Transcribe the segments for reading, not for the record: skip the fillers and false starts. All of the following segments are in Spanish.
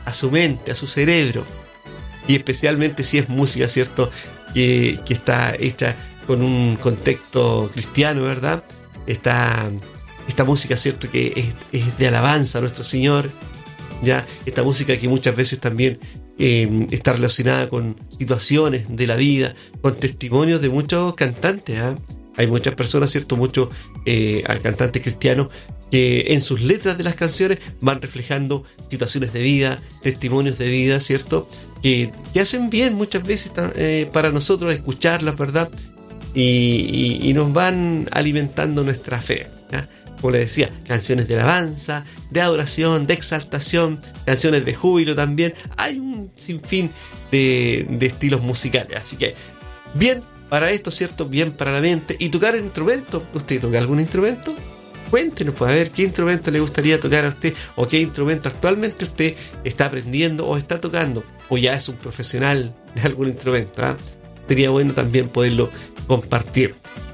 a su mente, a su cerebro. Y especialmente si es música, ¿cierto? Que está hecha con un contexto cristiano, ¿verdad? Esta música, ¿cierto? Que es de alabanza a nuestro Señor, ¿ya? Esta música que muchas veces también está relacionada con situaciones de la vida, con testimonios de muchos cantantes, ¿eh? Hay muchas personas, ¿cierto? Muchos cantantes cristianos que en sus letras de las canciones van reflejando situaciones de vida, testimonios de vida, ¿cierto? Que hacen bien muchas veces para nosotros escucharlas, ¿verdad? Y nos van alimentando nuestra fe, ¿ya? Como les decía, canciones de alabanza, de adoración, de exaltación, canciones de júbilo también. Hay un sinfín de estilos musicales. Así que, bien para esto, ¿cierto? Bien para la mente. ¿Y tocar el instrumento? ¿Usted toca algún instrumento? Cuéntenos, pues, a ver qué instrumento le gustaría tocar a usted, o qué instrumento actualmente usted está aprendiendo o está tocando, o ya es un profesional de algún instrumento, ¿eh? Sería bueno también poderlo compartir.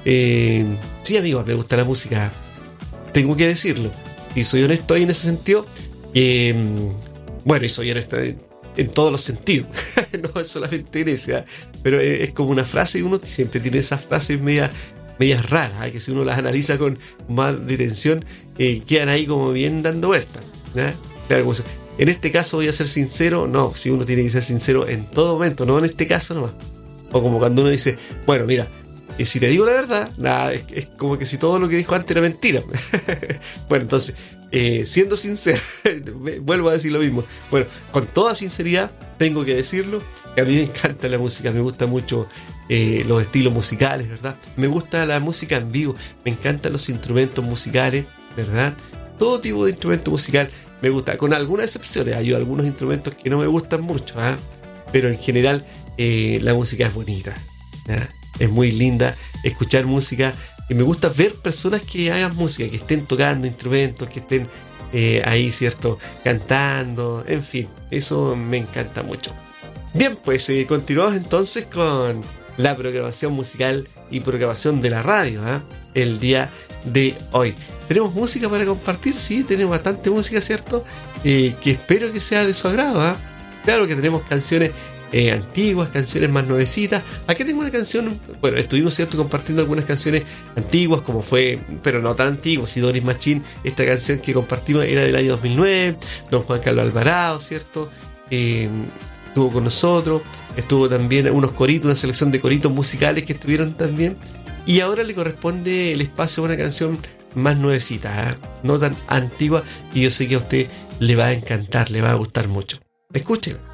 Sí, amigos, me gusta la música, tengo que decirlo, y soy honesto ahí en ese sentido. Bueno, y soy honesto en todos los sentidos, no es solamente en ese, ¿eh? Pero es como una frase, y uno siempre tiene esas frases medias raras, ¿eh? Que si uno las analiza con más detención, quedan ahí como bien dando vueltas, ¿eh? Claro, como en este caso voy a ser sincero. No, si uno tiene que ser sincero en todo momento, no en este caso nomás. O como cuando uno dice, bueno, mira, si te digo la verdad, nada, es como que si todo lo que dijo antes era mentira. Bueno, entonces, siendo sincero, vuelvo a decir lo mismo. Bueno, con toda sinceridad, tengo que decirlo, que a mí me encanta la música, me gusta mucho los estilos musicales, ¿verdad? Me gusta la música en vivo, me encantan los instrumentos musicales, ¿verdad? Todo tipo de instrumento musical me gusta, con algunas excepciones. Hay algunos instrumentos que no me gustan mucho, ¿eh? Pero en general la música es bonita, ¿eh? Es muy linda escuchar música, y me gusta ver personas que hagan música, que estén tocando instrumentos, que estén ahí, ¿cierto? Cantando, en fin, eso me encanta mucho. Bien, pues continuamos entonces con la programación musical y programación de la radio, ¿eh? El día de hoy. ¿Tenemos música para compartir? Sí, tenemos bastante música, ¿cierto? Que espero que sea de su agrado, ¿eh? Claro que tenemos canciones antiguas, canciones más nuevecitas. Aquí tengo una canción, bueno, estuvimos, ¿cierto?, compartiendo algunas canciones antiguas, como fue, pero no tan antiguas, y Doris Machín, esta canción que compartimos era del año 2009, don Juan Carlos Alvarado, ¿cierto?, estuvo con nosotros, estuvo también unos coritos, una selección de coritos musicales que estuvieron también, y ahora le corresponde el espacio a una canción más nuevecita, ¿eh? No tan antigua, y yo sé que a usted le va a encantar, le va a gustar mucho. Escúchela.